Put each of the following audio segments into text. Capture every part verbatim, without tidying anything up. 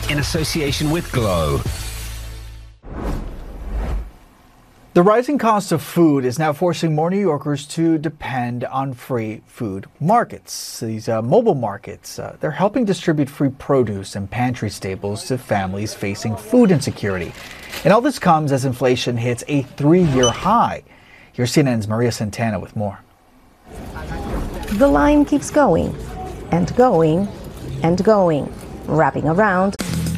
in association with Glow. The rising cost of food is now forcing more New Yorkers to depend on free food markets. These uh, mobile markets, uh, they're helping distribute free produce and pantry staples to families facing food insecurity. And all this comes as inflation hits a three-year high. Here's C N N's Maria Santana with more. The line keeps going and going and going, wrapping around.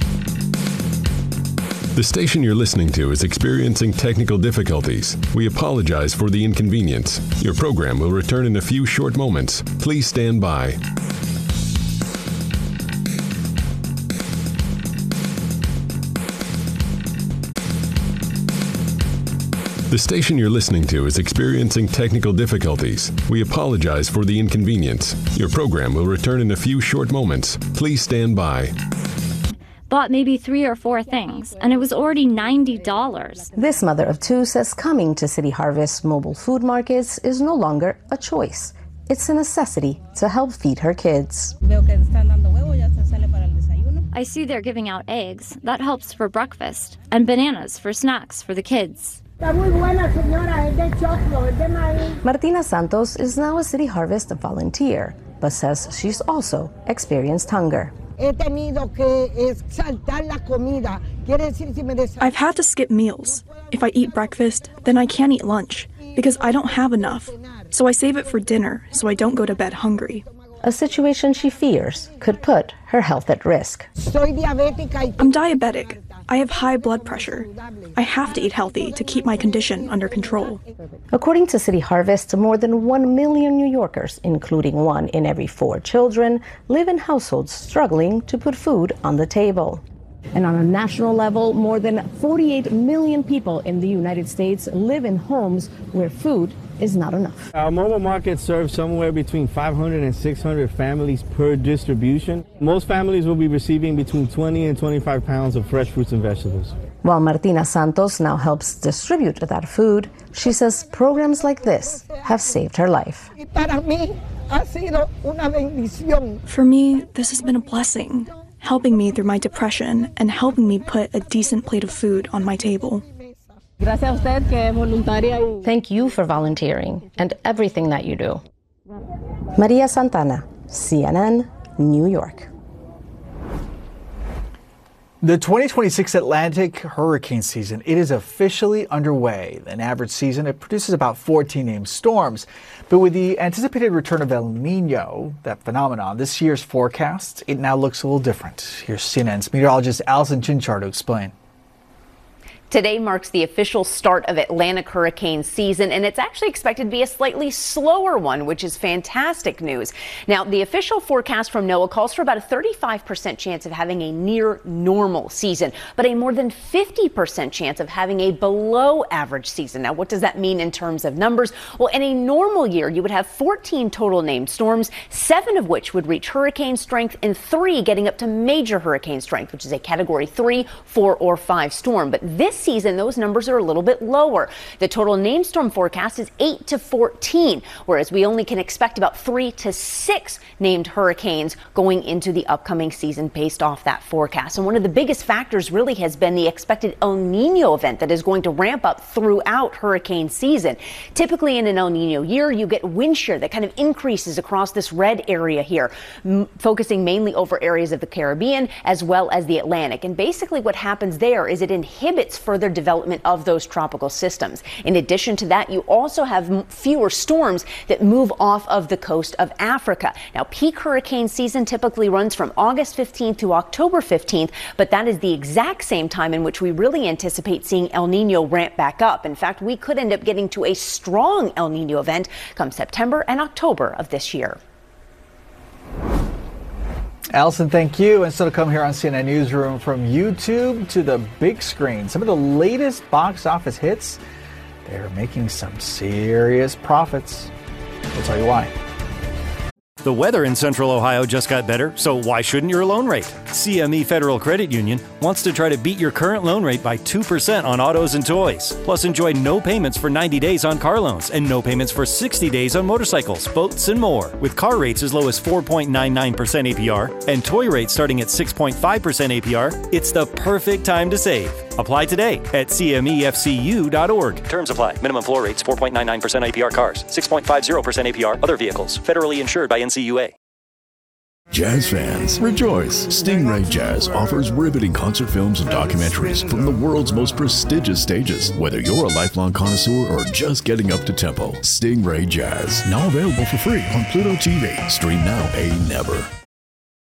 The station you're listening to is experiencing technical difficulties. We apologize for the inconvenience. Your program will return in a few short moments. Please stand by. The station you're listening to is experiencing technical difficulties. We apologize for the inconvenience. Your program will return in a few short moments. Please stand by. Bought maybe three or four things, and it was already ninety dollars. This mother of two says coming to City Harvest mobile food markets is no longer a choice. It's a necessity to help feed her kids. I see they're giving out eggs. That helps for breakfast. And bananas for snacks for the kids. Martina Santos is now a City Harvest volunteer, but says she's also experienced hunger. I've had to skip meals. If I eat breakfast, then I can't eat lunch because I don't have enough. So I save it for dinner so I don't go to bed hungry. A situation she fears could put her health at risk. I'm diabetic. I have high blood pressure. I have to eat healthy to keep my condition under control. According to City Harvest, more than one million New Yorkers, including one in every four children, live in households struggling to put food on the table. And on a national level, more than forty-eight million people in the United States live in homes where food is not enough. Our mobile market serves somewhere between five hundred and six hundred families per distribution. Most families will be receiving between twenty and twenty-five pounds of fresh fruits and vegetables. While Martina Santos now helps distribute that food, she says programs like this have saved her life. For me, this has been a blessing, helping me through my depression and helping me put a decent plate of food on my table. Thank you for volunteering and everything that you do. Maria Santana, C N N, New York. The twenty twenty-six Atlantic hurricane season, it is officially underway. An average season, it produces about fourteen named storms. But with the anticipated return of El Nino, that phenomenon, this year's forecast, it now looks a little different. Here's C N N's meteorologist Allison Chinchar to explain. Today marks the official start of Atlantic hurricane season, and it's actually expected to be a slightly slower one, which is fantastic news. Now, the official forecast from NOAA calls for about a thirty-five percent chance of having a near normal season, but a more than fifty percent chance of having a below average season. Now, what does that mean in terms of numbers? Well, in a normal year, you would have fourteen total named storms, seven of which would reach hurricane strength, and three getting up to major hurricane strength, which is a category three, four, or five storm. But this season, those numbers are a little bit lower. The total named storm forecast is eight to fourteen, whereas we only can expect about three to six named hurricanes going into the upcoming season based off that forecast. And one of the biggest factors really has been the expected El Nino event that is going to ramp up throughout hurricane season. Typically in an El Nino year, you get wind shear that kind of increases across this red area here, m- focusing mainly over areas of the Caribbean as well as the Atlantic. And basically what happens there is it inhibits further development of those tropical systems. In addition to that, you also have m- fewer storms that move off of the coast of Africa. Now, peak hurricane season typically runs from August fifteenth to October fifteenth, but that is the exact same time in which we really anticipate seeing El Nino ramp back up. In fact, we could end up getting to a strong El Nino event come September and October of this year. Allison, thank you. And so to come here on C N N Newsroom, from YouTube to the big screen, some of the latest box office hits, they're making some serious profits. We'll tell you why. The weather in Central Ohio just got better, so why shouldn't your loan rate? C M E Federal Credit Union wants to try to beat your current loan rate by two percent on autos and toys. Plus, enjoy no payments for ninety days on car loans and no payments for sixty days on motorcycles, boats, and more. With car rates as low as four point nine nine percent A P R and toy rates starting at six point five percent A P R, it's the perfect time to save. Apply today at C M E F C U dot org. Terms apply. Minimum floor rates four point nine nine percent A P R cars, six point five zero percent A P R other vehicles. Federally insured by N C U A. Jazz fans, rejoice! Stingray Jazz offers riveting concert films and documentaries from the world's most prestigious stages. Whether you're a lifelong connoisseur or just getting up to tempo, Stingray Jazz, now available for free on Pluto T V. Stream now, pay never.